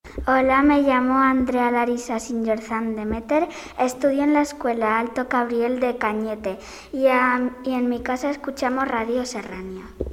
Hola, me llamo Andrea Larisa Sinjorzán Demeter, estudio en la Escuela Alto Cabriel de Cañete y en mi casa escuchamos Radio Serrania.